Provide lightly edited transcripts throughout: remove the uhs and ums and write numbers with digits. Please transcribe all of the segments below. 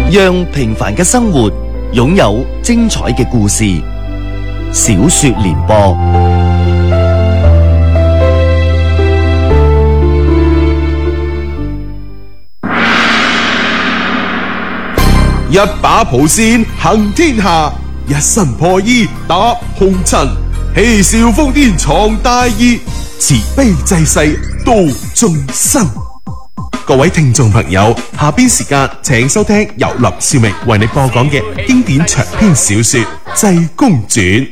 讓平凡嘅生活擁有精彩嘅故事。小說聯播， 一把蒲扇行天下，一身破衣打紅塵，嬉笑瘋癲闖大義，慈悲濟世度眾生。各位聽眾朋友，下邊時間請收聽由林少明為你播講嘅經典長篇小說《濟公傳》。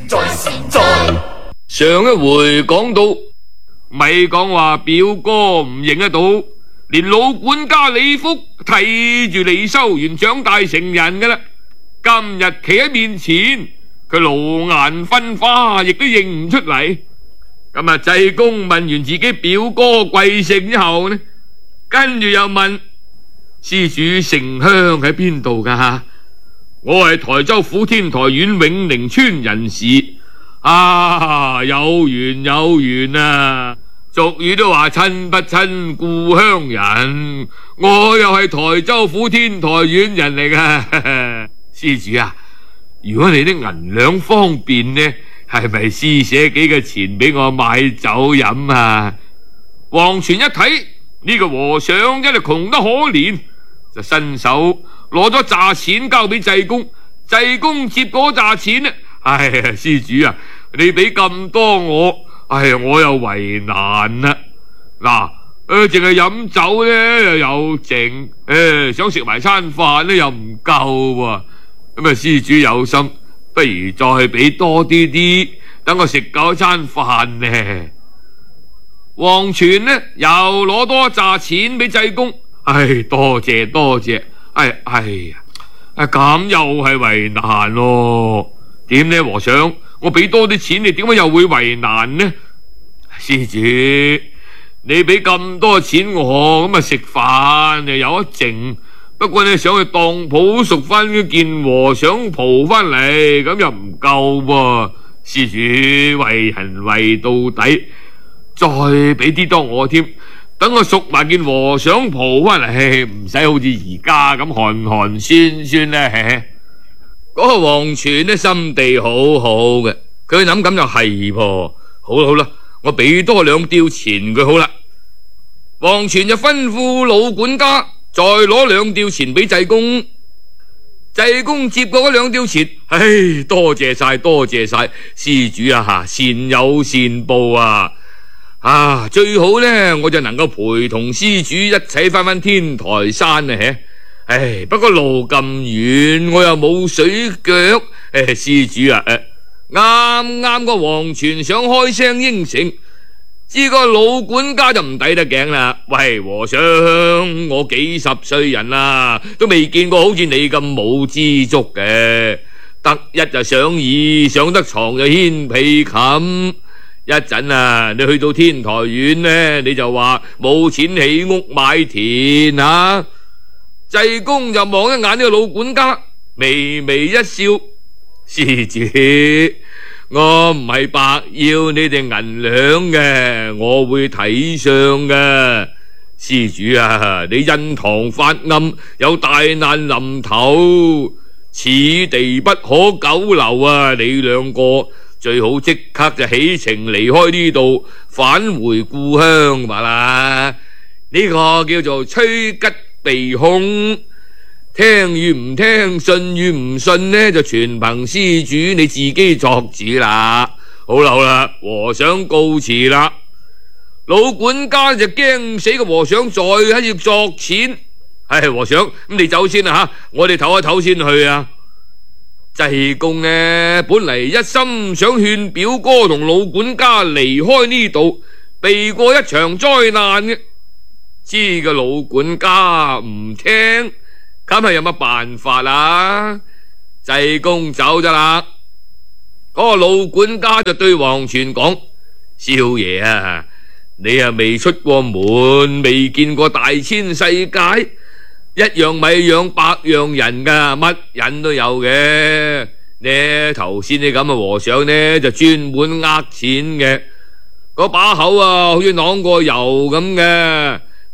上一回講到，咪講話表哥唔認得到，連老管家李福睇住李修緣長大成人噶啦，今日企喺面前，佢老眼昏花，亦都認唔出嚟。咁啊，濟公問完自己表哥貴姓之後呢，跟住又問施主城鄉喺邊度噶？我係台州府天台縣永寧村人士。啊，有緣有緣啊！俗語都話親不親故鄉人，我又係台州府天台縣人嚟噶。施主啊，如果你啲銀兩方便呢，係咪施捨幾個錢俾我買酒飲啊？黃泉一睇呢個和尚真係窮得可憐，就伸手攞咗紮錢交俾濟公。濟公接嗰紮錢呢，哎呀，施主啊，你俾咁多我，哎呀，我又為難啦。嗱，淨係飲酒咧又有剩，想食埋餐飯咧又唔夠喎。咁啊，施主有心，不如再俾多啲，等我食夠一餐飯呢。黃泉呢又攞多一紮錢俾濟公，唉，多謝多謝，哎呀，咁又係為難咯。點呢，和尚？我俾多啲錢你，點解又會為難呢？施主，你俾咁多錢我，咁啊食飯又有一剩，不過你想去當鋪贖翻件和尚袍翻嚟，咁又唔夠喎。施主為人為到底，再俾啲多我添，等我贖埋件和尚袍翻嚟，唔使好似而家咁寒寒酸酸咧。嗰個黃泉呢，心地好好嘅，佢諗咁就係噃。好啦，我俾多2吊錢佢好啦。黃泉就吩咐老管家再攞2吊錢俾濟公。濟公接過嗰2吊錢，唉，多謝晒，施主啊，善有善報啊！最好呢，我就能夠陪同施主一齊翻天台山啊！唉，不過路咁遠，我又冇水腳。施主啊，啱個黃泉想開聲應承，知個老管家就唔抵得頸啦。喂，和尚，我幾十歲人啦，都未見過好似你咁冇知足嘅。得一就上椅，上得床就掀被冚。一陣啊，你去到天台縣呢，你就話冇錢起屋買田啊。濟公就望一眼呢個老管家，微微一笑，施主，我唔係白要你哋銀兩嘅，我會睇相嘅。施主啊，你印堂發暗，有大難臨頭，此地不可久留啊！你兩個最好即刻就起程離開呢度，返回故鄉吧啦。呢個叫做趨吉避凶，聽與唔聽，信與唔信呢，就全憑施主你自己作主啦。好啦，和尚告辭啦。老管家就驚死個和尚再喺度作錢。和尚，咁你走先啦吓，我哋唞一唞先去啊。濟公呢，本嚟一心想勸表哥同老管家離開呢度，避過一場災難嘅。知個老管家唔聽，咁係有乜辦法啊？濟公走咗啦，嗰個老管家就對黃泉講：少爺啊，你未出過門，未見過大千世界，一樣米養百樣人噶，乜人都有嘅。呢頭先你咁嘅和尚呢，就專門呃錢嘅，嗰把口啊好似啷過油咁嘅。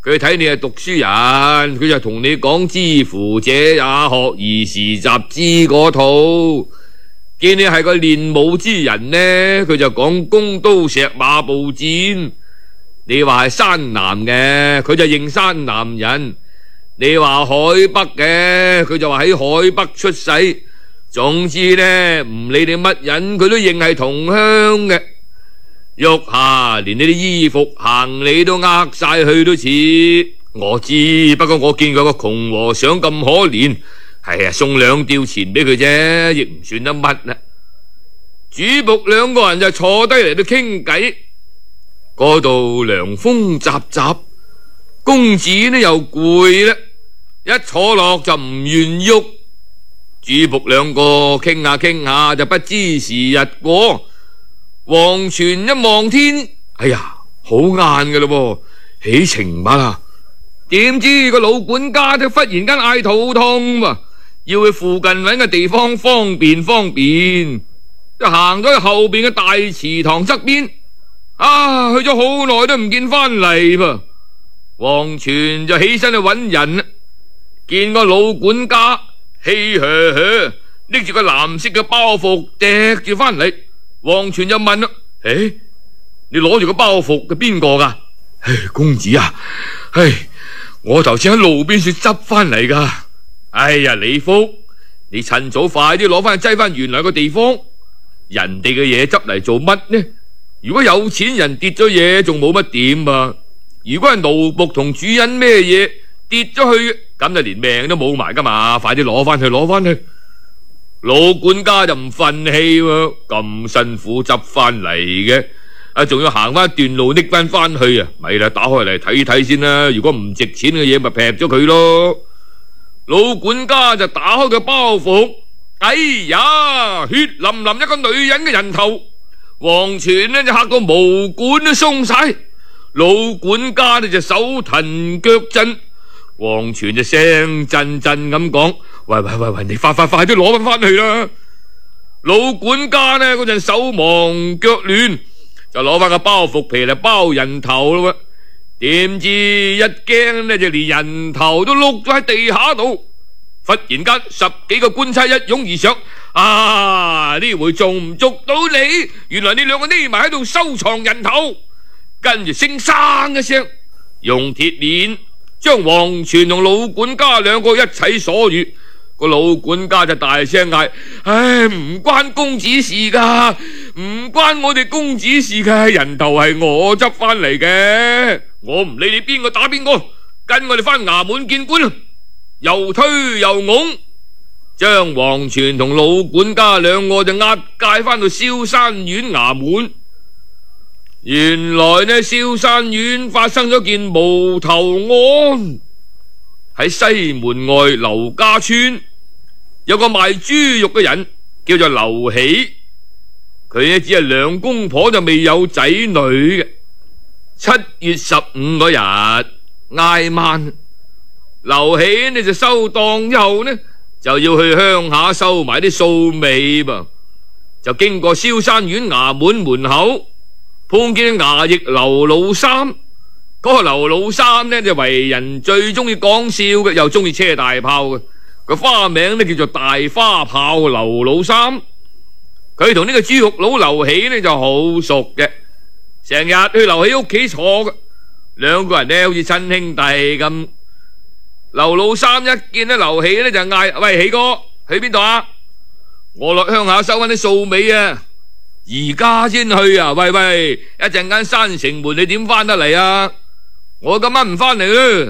佢睇你係讀書人，佢就同你講知乎者也，學而時習之嗰套。見你係個練武之人呢，佢就講弓刀石馬步戰。你話係山南嘅，佢就認山南人；你話海北嘅，佢就話喺海北出世。總之呢，唔理你乜人，佢都認係同鄉嘅。喐下連你啲衣服行李都呃晒去都似。我知，不過我見佢個窮和尚咁可憐，係啊，送2吊錢俾佢啫，亦唔算得乜啦。主僕2個人就坐低嚟到傾偈，嗰度涼風習習，公子呢又攰啦，一坐落就唔願喐。主僕2個傾下傾下就不知時日過。黃泉一望天，哎呀，好晏噶咯，起程吧。點知個老管家就忽然間嗌肚痛，要去附近搵個地方方便，就行咗去後邊嘅大祠堂側邊。去咗好耐都唔見翻嚟噃。黃泉就起身去搵人啦，見個老管家氣呵呵拎住個藍色嘅包袱趯住翻嚟。黃泉就問啦：你攞住個包袱嘅邊個噶？公子啊，我頭先喺路邊處執翻嚟噶。哎呀，李福，你趁早快啲攞翻去擠翻原來個地方。人哋嘅嘢執嚟做乜呢？如果有錢人跌咗嘢，仲冇乜點啊。如果係奴僕同主人咩嘢跌咗去，咁就連命都冇埋噶嘛。快啲攞翻去，攞翻去。老管家就唔忿氣喎，咁辛苦執翻嚟嘅，仲要行翻一段路拎翻去啊！咪啦，打開嚟睇睇先啦。如果唔值錢嘅嘢，咪劈咗佢咯。老管家就打開個包袱，哎呀，血淋淋一個女人嘅人頭。黃泉呢就嚇到毛管都鬆晒，老管家呢就手騰腳震。黃泉就聲震震咁講：喂，你快啲攞翻去啦！老管家呢嗰陣手忙腳亂，就攞翻個包袱皮嚟包人頭咯。點知一驚呢，就連人頭都碌咗喺地下度。忽然間10幾個官差一擁而上，呢回仲唔捉到你？原來你2個匿埋喺度收藏人頭。跟住聲生一聲，用鐵鏈將黃泉同老管家2個一齊鎖住。個老管家就大聲嗌：唔關公子事噶，唔關我哋公子事噶，人頭係我執翻嚟嘅，我唔理你邊個打邊個，跟我哋翻衙門見官。又推又拱，將黃泉同老管家2個就押解翻到蕭山縣衙門。原來呢，蕭山縣發生咗件無頭案。喺西門外劉家村有個賣豬肉嘅人叫做劉喜，佢呢只係2公婆就未有仔女嘅。7月15嗰日挨晚，劉喜呢就收檔之後呢，就要去鄉下收埋啲數尾噃，就經過蕭山縣衙門門口，碰見衙役劉老三。嗰個劉老三呢就為人最中意講笑嘅，又中意車大炮嘅，個花名呢叫做大花炮劉老三。佢同呢個豬肉佬劉喜呢就好熟嘅，成日去劉喜屋企坐嘅，2個人呢好似親兄弟咁。劉老三一見到劉喜呢就嗌：喂，喜哥，去邊度啊？我落鄉下收翻啲數尾啊，而家先去啊？喂，一陣間閂城門你點翻得嚟啊？我今晚唔翻嚟啦。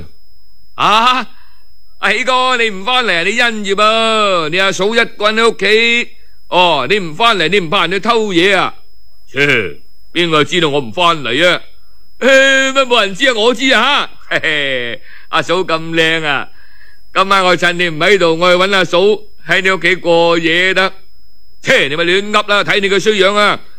阿喜哥，你唔翻嚟，你因住噃，你阿嫂一個人喺屋企。你唔翻嚟，你唔怕人去偷嘢啊？切，邊個知道我唔翻嚟啊？乜冇人知啊？我知啊。阿嫂咁靚啊，今晚我趁你唔喺度，我去搵阿嫂喺你屋企過夜得。切，你咪亂噏啦，睇你個衰樣啊！